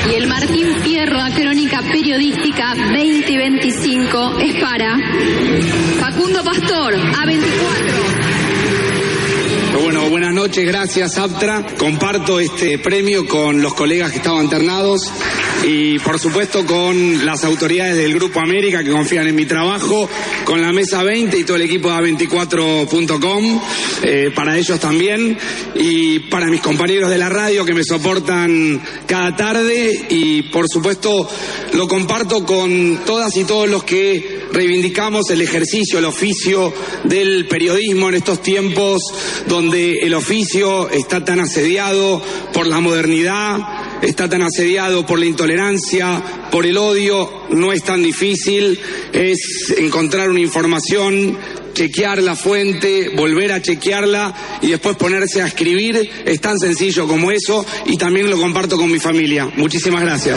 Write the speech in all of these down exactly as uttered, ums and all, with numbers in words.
Y el Martín Fierro a Crónica Periodística veinte veinticinco es para Facundo Pastor, A veinticuatro. Bueno, buenas noches, gracias Aptra. Comparto este premio con los colegas que estaban ternados y por supuesto con las autoridades del Grupo América que confían en mi trabajo, con la Mesa veinte y todo el equipo de A veinticuatro punto com, eh, para ellos también, y para mis compañeros de la radio que me soportan cada tarde, y por supuesto lo comparto con todas y todos los que reivindicamos el ejercicio, el oficio del periodismo en estos tiempos donde el oficio está tan asediado por la modernidad, está tan asediado por la intolerancia, por el odio. No es tan difícil, es encontrar una información, chequear la fuente, volver a chequearla y después ponerse a escribir. Es tan sencillo como eso, y también lo comparto con mi familia. Muchísimas gracias.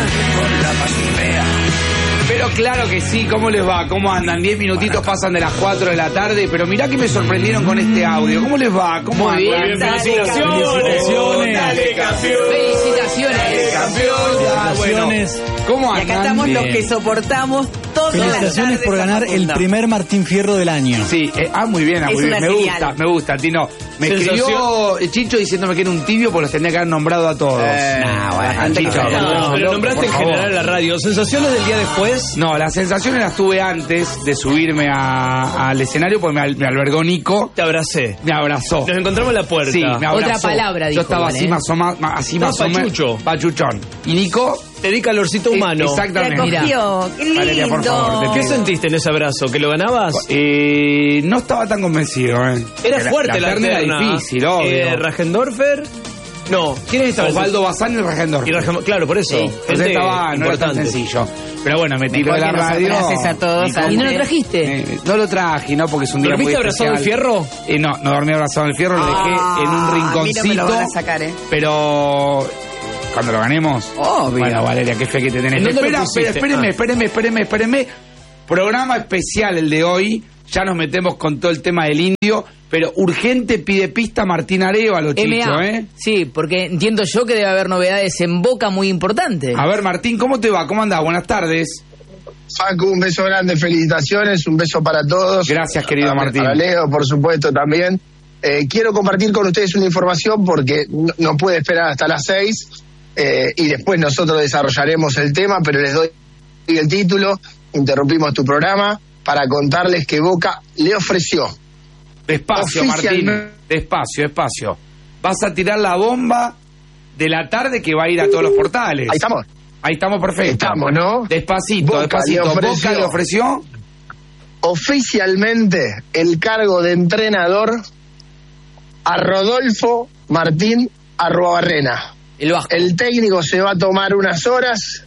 Pero claro que sí, ¿cómo les va? ¿Cómo andan? Diez minutitos pasan de las cuatro de la tarde, pero mirá que me sorprendieron con este audio. ¿Cómo les va? ¿Cómo Muy andan? bien, felicitaciones. felicitaciones. Dale, campeón. Felicitaciones. Dale, campeón. Bueno, ¿cómo Y andan? acá estamos los Bien. que soportamos todas las Felicitaciones tardes por a ganar el Facundo. primer Martín Fierro del año. Sí, eh, ah, muy bien, ah, Es muy bien. una Me señal. gusta, me gusta, Tino. Me Sensación. escribió Chicho diciéndome que era un tibio porque los tenía que haber nombrado a todos. Eh, Nah, bueno, bastante Chicho, exagerado. no, No, pero loco, nombraste por en favor. general en la radio. ¿Sensaciones del día después? No, las sensaciones las tuve antes de subirme a- al escenario porque me, al- me albergó Nico, Te abracé. me abrazó. Nos encontramos en la puerta. Sí, me abrazó. Otra palabra dijo, Yo estaba igual, así ¿eh? más o más, así Estaba más o menos. pachucho. Pachuchón. Y Nico, Te di calorcito humano. eh, Te exactamente. acogió. Qué lindo. Valeria, por favor, te ¿Qué pido. sentiste en ese abrazo? ¿Que lo ganabas? Eh, no estaba tan convencido, ¿eh? Era La- fuerte la, la terna terna. era difícil, obvio. Eh, Rajendorfer. No, ¿quiénes estaban? Osvaldo Bazán y Rajendorfer. Y Rajem- Claro, por eso. Sí. Gente Entonces estaba, no era tan importante. sencillo. Pero bueno, me tiró Mejor de la que nos radio. abraces a todos Y como- antes. ¿Y no lo trajiste? Eh, no lo traje, no, porque es un día muy ¿Dormiste abrazado especial. al fierro? Eh, no, no dormí abrazado al fierro, lo dejé en un Ah, a mí rinconcito. no me lo van a sacar, ¿eh? Pero cuando lo ganemos. Obvio. Bueno, Valeria, qué fe que te tenés. ¿En dónde lo Espera, pusiste? espera, espéreme, Ah. espéreme, espéreme, espéreme. Programa especial el de hoy. Ya nos metemos con todo el tema del indio, pero urgente pide pista Martín Arévalo, Chicho, M A. ¿eh? Sí, porque entiendo yo que debe haber novedades en Boca muy importantes. A ver, Martín, ¿cómo te va? ¿Cómo andás? Buenas tardes. Facu, un beso grande, felicitaciones, un beso para todos. Gracias, querido Para- Martín. Para Leo, por supuesto, también. Eh, quiero compartir con ustedes una información porque no, no puede esperar hasta las seis eh, y después nosotros desarrollaremos el tema, pero les doy el título, interrumpimos tu programa, para contarles que Boca le ofreció. Despacio, Martín. Oficialmente- Despacio, despacio. Vas a tirar la bomba de la tarde que va a ir a todos los portales. Ahí estamos. Ahí estamos perfectos. Estamos, ¿no? Despacito, Boca despacito. le ofreció- Boca le ofreció. Oficialmente el cargo de entrenador a Rodolfo Martín Arruabarrena. El Vasco. El técnico se va a tomar unas horas,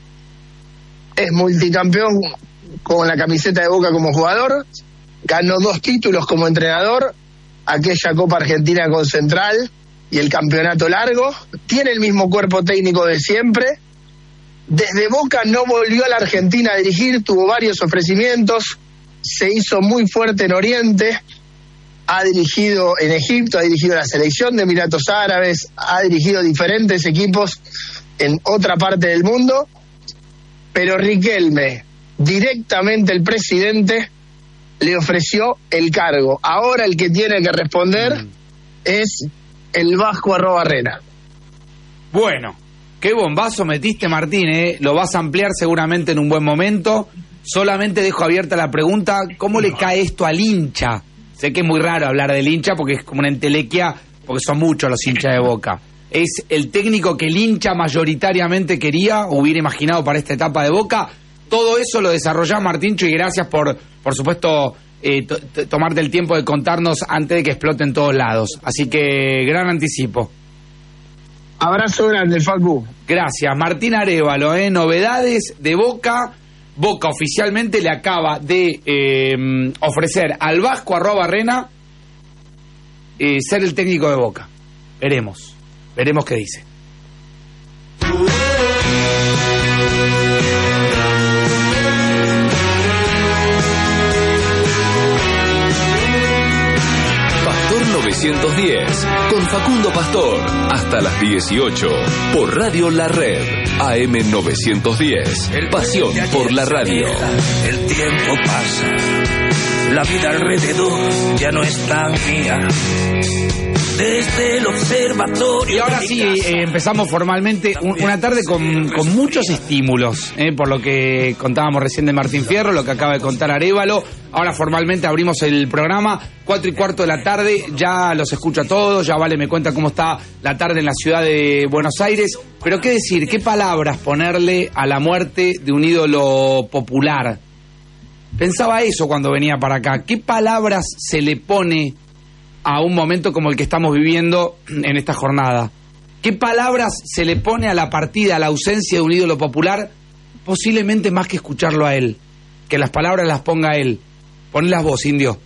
es multicampeón con la camiseta de Boca como jugador, ganó dos títulos como entrenador, aquella Copa Argentina con Central y el campeonato largo, tiene el mismo cuerpo técnico de siempre. Desde Boca no volvió a la Argentina a dirigir, tuvo varios ofrecimientos, se hizo muy fuerte en Oriente, ha dirigido en Egipto, ha dirigido la selección de Emiratos Árabes, ha dirigido diferentes equipos en otra parte del mundo, pero Riquelme, directamente el presidente, le ofreció el cargo. Ahora el que tiene que responder mm. es el Vasco Arruabarrena. Bueno, qué bombazo metiste, Martín, ¿eh? Lo vas a ampliar seguramente en un buen momento. Solamente dejo abierta la pregunta, ¿cómo le cae esto al hincha? Sé que es muy raro hablar del hincha porque es como una entelequia, porque son muchos los hinchas de Boca. ¿Es el técnico que el hincha mayoritariamente quería, hubiera imaginado para esta etapa de Boca? Todo eso lo desarrollás, Martíncho, y gracias por, por supuesto, eh, to- to- tomarte el tiempo de contarnos antes de que explote en todos lados. Así que, gran anticipo. Abrazo grande, Facu. Gracias. Martín Arévalo, ¿eh? Novedades de Boca. Boca oficialmente le acaba de eh, ofrecer al Vasco Arruabarrena eh, ser el técnico de Boca. Veremos. Veremos qué dice. Pastor novecientos diez, con Facundo Pastor, hasta las dieciocho, por Radio La Red. A M novecientos diez. Pasión por la radio. El tiempo pasa, la vida alrededor ya no es tan mía. Desde el observatorio. Y ahora sí, eh, empezamos formalmente un, una tarde con, con muchos estímulos, eh, por lo que contábamos recién de Martín Fierro, lo que acaba de contar Arévalo. Ahora formalmente abrimos el programa, cuatro y cuarto de la tarde, ya los escucho a todos, ya Vale me cuenta cómo está la tarde en la ciudad de Buenos Aires. Pero qué decir, qué palabras ponerle a la muerte de un ídolo popular. Pensaba eso cuando venía para acá, ¿qué palabras se le pone a un momento como el que estamos viviendo en esta jornada? ¿Qué palabras se le pone a la partida, a la ausencia de un ídolo popular? Posiblemente más que escucharlo a él, que las palabras las ponga él. Ponlas vos, Indio.